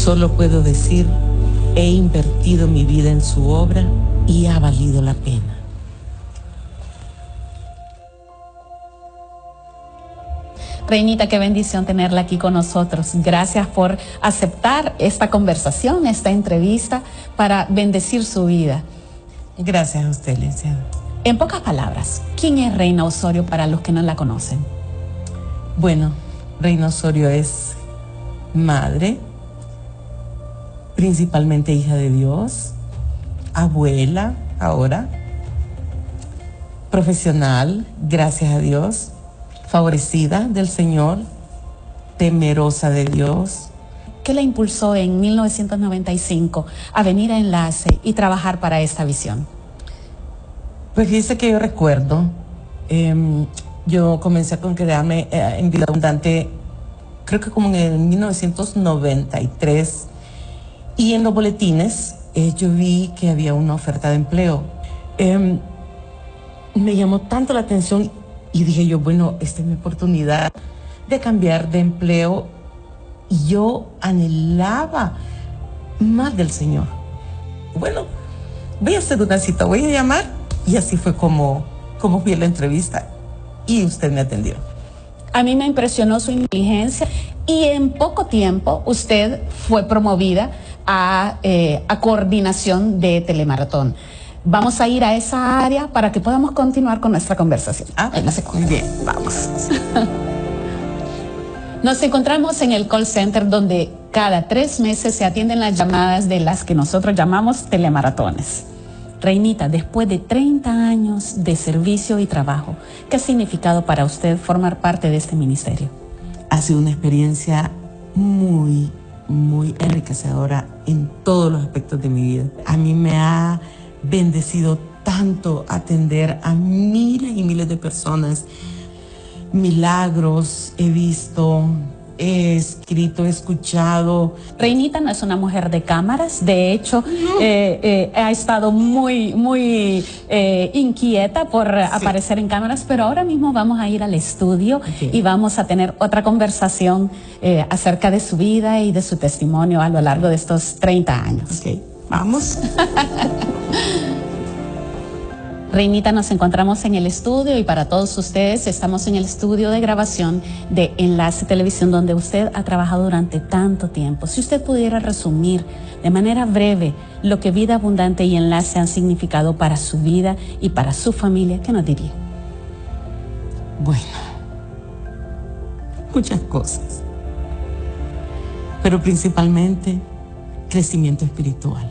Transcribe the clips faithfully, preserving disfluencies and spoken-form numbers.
Solo puedo decir, he invertido mi vida en su obra y ha valido la pena. Reinita, qué bendición tenerla aquí con nosotros. Gracias por aceptar esta conversación, esta entrevista, para bendecir su vida. Gracias a usted, licenciada. En pocas palabras, ¿quién es Reina Osorio para los que no la conocen? Bueno, Reina Osorio es madre, principalmente hija de Dios, abuela ahora, profesional, gracias a Dios, favorecida del Señor, temerosa de Dios. ¿Qué la impulsó en mil novecientos noventa y cinco a venir a Enlace y trabajar para esta visión? Pues fíjese que yo recuerdo, eh, yo comencé a congregarme eh, en Vida Abundante, creo que como en el mil novecientos noventa y tres, y en los boletines eh, yo vi que había una oferta de empleo. Eh, me llamó tanto la atención y dije yo, bueno, esta es mi oportunidad de cambiar de empleo, y yo anhelaba más del Señor. Bueno, voy a hacer una cita, voy a llamar, y así fue como, como fui a la entrevista y usted me atendió. A mí me impresionó su inteligencia y en poco tiempo usted fue promovida a, eh, a coordinación de Telemaratón. Vamos a ir a esa área para que podamos continuar con nuestra conversación. Ah, muy bien, vamos. Nos encontramos en el call center donde cada tres meses se atienden las llamadas de las que nosotros llamamos telemaratones. Reinita, después de treinta años de servicio y trabajo, ¿qué ha significado para usted formar parte de este ministerio? Ha sido una experiencia muy, muy enriquecedora en todos los aspectos de mi vida. A mí me ha bendecido tanto atender a miles y miles de personas. Milagros he visto, he escrito, he escuchado. Reinita no es una mujer de cámaras, de hecho, no. eh, eh, ha estado muy, muy eh, inquieta por sí. aparecer en cámaras, pero ahora mismo vamos a ir al estudio okay. y vamos a tener otra conversación eh, acerca de su vida y de su testimonio a lo largo de estos treinta años. Ok, vamos. Reinita, nos encontramos en el estudio y para todos ustedes estamos en el estudio de grabación de Enlace Televisión, donde usted ha trabajado durante tanto tiempo. Si usted pudiera resumir de manera breve lo que Vida Abundante y Enlace han significado para su vida y para su familia, ¿qué nos diría? Bueno, muchas cosas, pero principalmente crecimiento espiritual,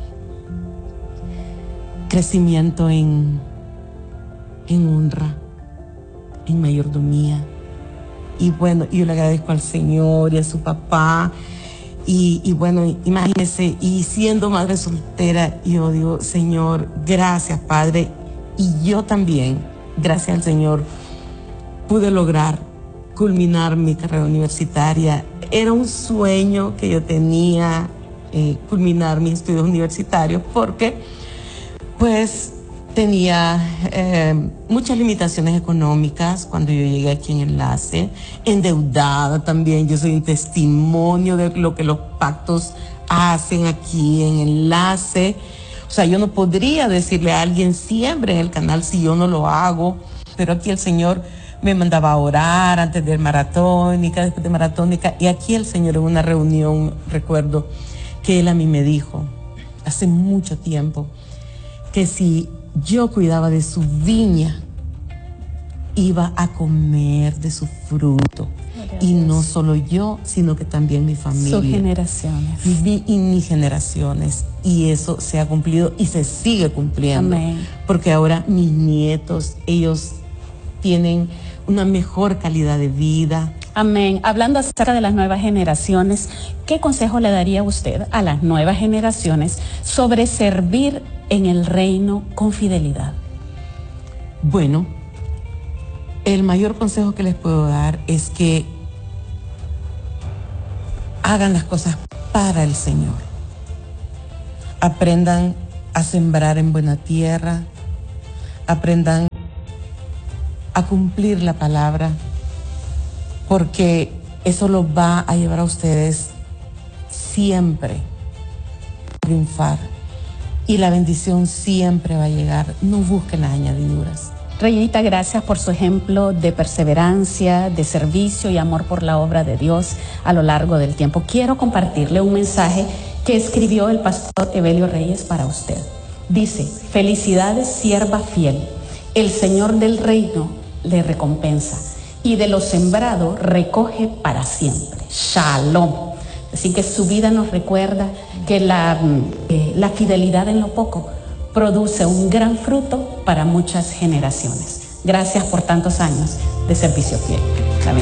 crecimiento en en honra, en mayordomía. Y bueno, yo le agradezco al Señor y a su papá. Y, y bueno, imagínese, y siendo madre soltera, yo digo, Señor, gracias, Padre. Y yo también, gracias al Señor, pude lograr culminar mi carrera universitaria. Era un sueño que yo tenía, eh, culminar mis estudios universitarios, porque pues tenía eh, muchas limitaciones económicas cuando yo llegué aquí en Enlace, endeudada también. Yo soy un testimonio de lo que los pactos hacen aquí en Enlace. O sea, yo no podría decirle a alguien siempre en el canal si yo no lo hago, pero aquí el Señor me mandaba a orar antes de maratónica, después de maratónica, y aquí el Señor en una reunión, recuerdo que Él a mí me dijo, hace mucho tiempo, que si yo cuidaba de su viña, iba a comer de su fruto. Y no solo yo, sino que también mi familia. Sus generaciones. Mi, y mis generaciones. Y eso se ha cumplido y se sigue cumpliendo. Amén. Porque ahora mis nietos, ellos tienen una mejor calidad de vida. Amén. Hablando acerca de las nuevas generaciones, ¿qué consejo le daría usted a las nuevas generaciones sobre servir en el reino con fidelidad? Bueno, el mayor consejo que les puedo dar es que hagan las cosas para el Señor. Aprendan a sembrar en buena tierra, aprendan a cumplir la palabra, porque eso los va a llevar a ustedes siempre va a triunfar y la bendición siempre va a llegar. No busquen las añadiduras. Reinita, gracias por su ejemplo de perseverancia, de servicio y amor por la obra de Dios a lo largo del tiempo. Quiero compartirle un mensaje que escribió el pastor Evelio Reyes para usted. Dice: felicidades, sierva fiel. El Señor del reino le recompensa y de lo sembrado recoge para siempre. Shalom. Así que su vida nos recuerda que la, eh, la fidelidad en lo poco produce un gran fruto para muchas generaciones. Gracias por tantos años de servicio fiel.